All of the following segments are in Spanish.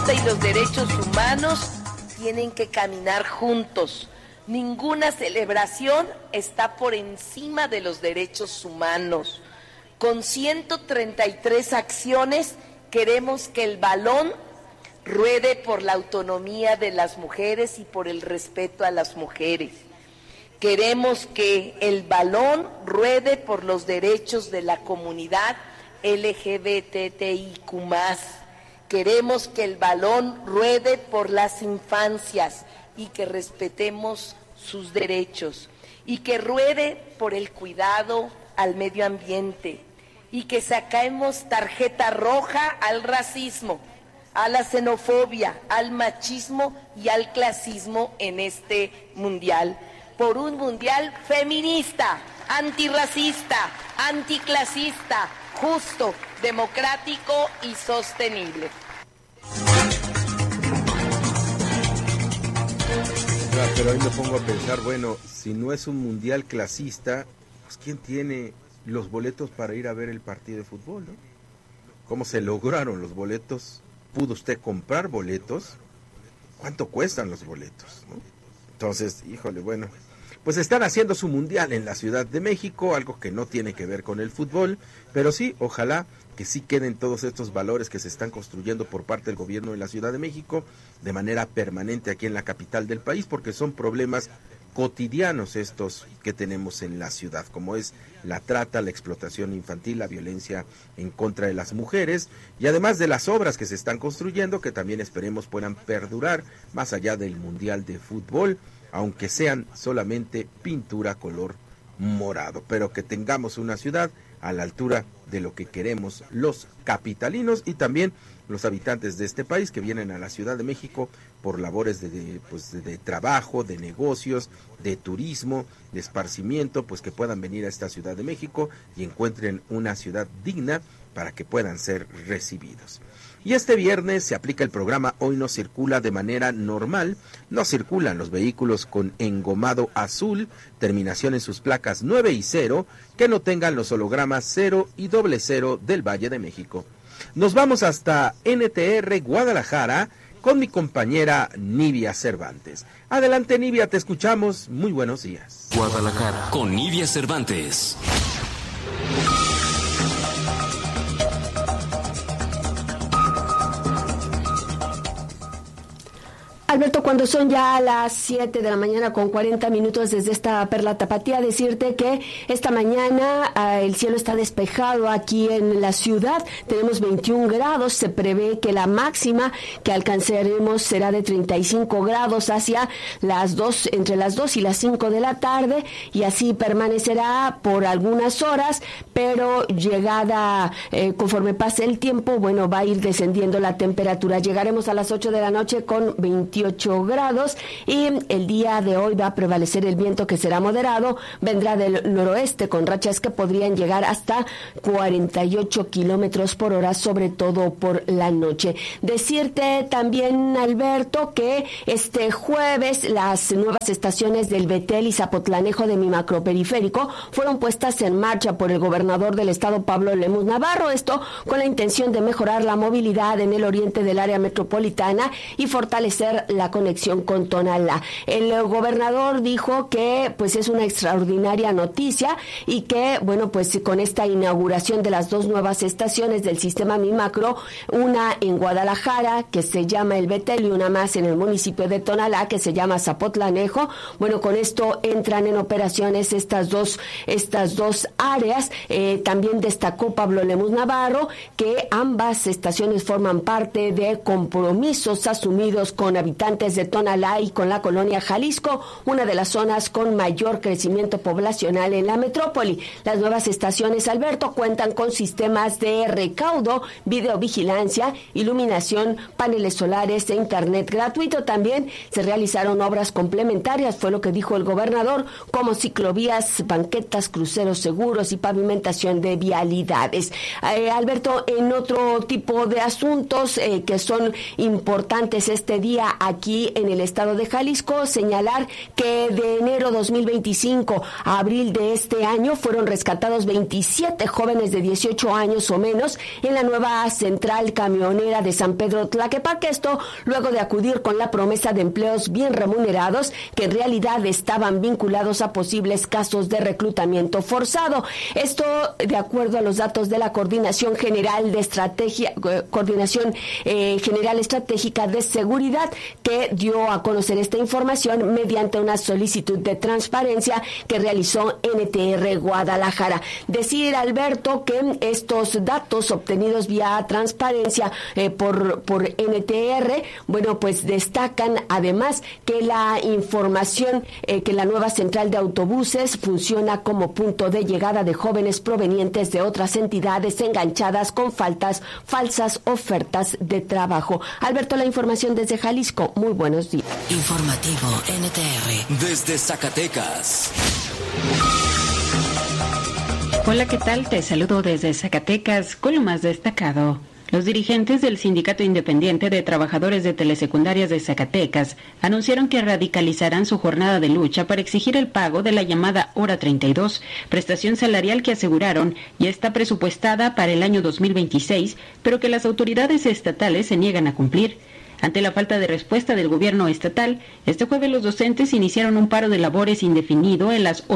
feminista y los derechos humanos tienen que caminar juntos. Ninguna celebración está por encima de los derechos humanos. Con 133 acciones queremos que el balón ruede por la autonomía de las mujeres y por el respeto a las mujeres. Queremos que el balón ruede por los derechos de la comunidad LGBTIQ+. Queremos que el balón ruede por las infancias y que respetemos sus derechos, y que ruede por el cuidado al medio ambiente, y que saquemos tarjeta roja al racismo, a la xenofobia, al machismo y al clasismo en este mundial, por un mundial feminista, antirracista, anticlasista, justo, democrático y sostenible. Pero ahí me pongo a pensar, bueno, si no es un mundial clasista, pues ¿quién tiene los boletos para ir a ver el partido de fútbol, no? ¿Cómo se lograron los boletos? ¿Pudo usted comprar boletos? ¿Cuánto cuestan los boletos, no? Entonces, híjole, bueno, pues están haciendo su mundial en la Ciudad de México, algo que no tiene que ver con el fútbol, pero sí, ojalá que sí queden todos estos valores que se están construyendo por parte del gobierno de la Ciudad de México de manera permanente aquí en la capital del país, porque son problemas cotidianos estos que tenemos en la ciudad, como es la trata, la explotación infantil, la violencia en contra de las mujeres, y además de las obras que se están construyendo, que también esperemos puedan perdurar más allá del Mundial de Fútbol, aunque sean solamente pintura color morado, pero que tengamos una ciudad a la altura de lo que queremos los capitalinos y también los habitantes de este país que vienen a la Ciudad de México por labores de trabajo, de negocios, de turismo, de esparcimiento, pues que puedan venir a esta Ciudad de México y encuentren una ciudad digna para que puedan ser recibidos. Y este viernes se aplica el programa Hoy no circula de manera normal, no circulan los vehículos con engomado azul, terminación en sus placas 9 y 0, que no tengan los hologramas 0 y 00 del Valle de México. Nos vamos hasta NTR Guadalajara con mi compañera Nivia Cervantes. Adelante, Nivia, te escuchamos. Muy buenos días. Guadalajara con Nivia Cervantes. Alberto, cuando son ya las 7 de la mañana con 40 minutos desde esta Perla Tapatía, decirte que esta mañana el cielo está despejado aquí en la ciudad, tenemos 21 grados, se prevé que la máxima que alcanzaremos será de 35 grados hacia entre las 2 y las 5 de la tarde, y así permanecerá por algunas horas, pero conforme pase el tiempo, bueno, va a ir descendiendo la temperatura, llegaremos a las 8 de la noche con 28 grados y el día de hoy va a prevalecer el viento, que será moderado, vendrá del noroeste con rachas que podrían llegar hasta 48 kilómetros por hora, sobre todo por la noche. Decirte también, Alberto, que este jueves las nuevas estaciones del Betel y Zapotlanejo de mi macroperiférico fueron puestas en marcha por el gobernador del estado, Pablo Lemus Navarro, esto con la intención de mejorar la movilidad en el oriente del área metropolitana y fortalecer la conexión con Tonalá. El gobernador dijo que pues es una extraordinaria noticia y que, bueno, pues con esta inauguración de las dos nuevas estaciones del sistema Mi Macro, una en Guadalajara que se llama El Betel y una más en el municipio de Tonalá que se llama Zapotlanejo, bueno, con esto entran en operaciones estas dos áreas. También destacó Pablo Lemus Navarro que ambas estaciones forman parte de compromisos asumidos con habitantes de Tonalá y con la colonia Jalisco, una de las zonas con mayor crecimiento poblacional en la metrópoli. Las nuevas estaciones, Alberto, cuentan con sistemas de recaudo, videovigilancia, iluminación, paneles solares e internet gratuito. También se realizaron obras complementarias, fue lo que dijo el gobernador, como ciclovías, banquetas, cruceros seguros y pavimentación de vialidades. Alberto, en otro tipo de asuntos que son importantes este día aquí en el estado de Jalisco, señalar que de enero 2025 a abril de este año fueron rescatados 27 jóvenes de 18 años o menos en la nueva central camionera de San Pedro Tlaquepaque. Esto luego de acudir con la promesa de empleos bien remunerados que en realidad estaban vinculados a posibles casos de reclutamiento forzado. Esto de acuerdo a los datos de la Coordinación General Estratégica de Seguridad, que dio a conocer esta información mediante una solicitud de transparencia que realizó NTR Guadalajara. Decir, Alberto, que estos datos obtenidos vía transparencia por NTR, bueno, pues destacan además que la información, que la nueva central de autobuses funciona como punto de llegada de jóvenes provenientes de otras entidades enganchadas con falsas ofertas de trabajo. Alberto, la información desde Jalisco. Muy buenos días. Informativo NTR desde Zacatecas. Hola, ¿qué tal? Te saludo desde Zacatecas con lo más destacado. Los dirigentes del Sindicato Independiente de Trabajadores de Telesecundarias de Zacatecas anunciaron que radicalizarán su jornada de lucha para exigir el pago de la llamada Hora 32, prestación salarial que aseguraron ya está presupuestada para el año 2026, pero que las autoridades estatales se niegan a cumplir. Ante la falta de respuesta del gobierno estatal, este jueves los docentes iniciaron un paro de labores indefinido en las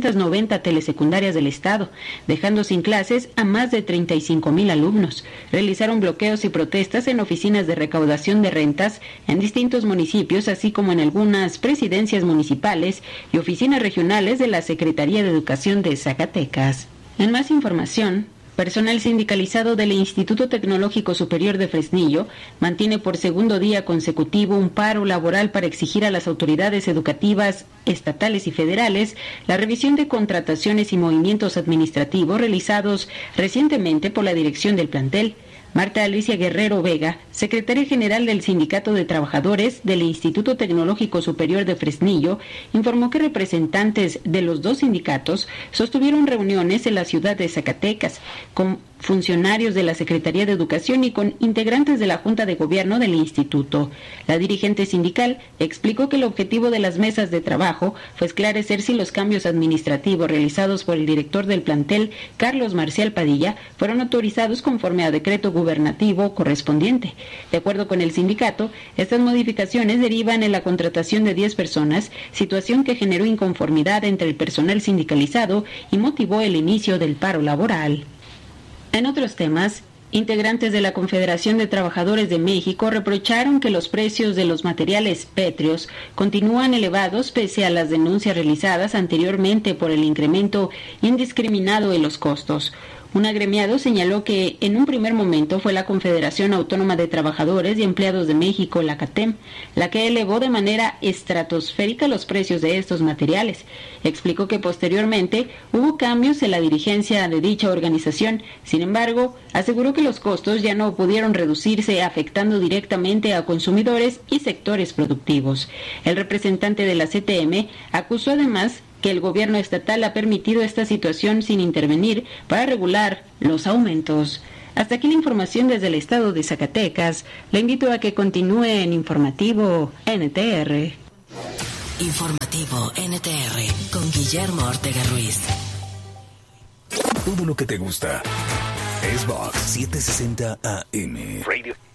890 telesecundarias del estado, dejando sin clases a más de 35,000 alumnos. Realizaron bloqueos y protestas en oficinas de recaudación de rentas en distintos municipios, así como en algunas presidencias municipales y oficinas regionales de la Secretaría de Educación de Zacatecas. En más información, personal sindicalizado del Instituto Tecnológico Superior de Fresnillo mantiene por segundo día consecutivo un paro laboral para exigir a las autoridades educativas estatales y federales la revisión de contrataciones y movimientos administrativos realizados recientemente por la dirección del plantel. Marta Alicia Guerrero Vega, secretaria general del Sindicato de Trabajadores del Instituto Tecnológico Superior de Fresnillo, informó que representantes de los dos sindicatos sostuvieron reuniones en la ciudad de Zacatecas con funcionarios de la Secretaría de Educación y con integrantes de la Junta de Gobierno del Instituto. La dirigente sindical explicó que el objetivo de las mesas de trabajo fue esclarecer si los cambios administrativos realizados por el director del plantel, Carlos Marcial Padilla, fueron autorizados conforme a decreto gubernativo correspondiente. De acuerdo con el sindicato, estas modificaciones derivan en la contratación de 10 personas, situación que generó inconformidad entre el personal sindicalizado y motivó el inicio del paro laboral. En otros temas, integrantes de la Confederación de Trabajadores de México reprocharon que los precios de los materiales pétreos continúan elevados pese a las denuncias realizadas anteriormente por el incremento indiscriminado en los costos. Un agremiado señaló que en un primer momento fue la Confederación Autónoma de Trabajadores y Empleados de México, la CATEM, la que elevó de manera estratosférica los precios de estos materiales. Explicó que posteriormente hubo cambios en la dirigencia de dicha organización. Sin embargo, aseguró que los costos ya no pudieron reducirse, afectando directamente a consumidores y sectores productivos. El representante de la CTM acusó además que el gobierno estatal ha permitido esta situación sin intervenir para regular los aumentos. Hasta aquí la información desde el estado de Zacatecas. Le invito a que continúe en Informativo NTR. Informativo NTR con Guillermo Ortega Ruiz. Todo lo que te gusta es Vox 760 AM. Radio.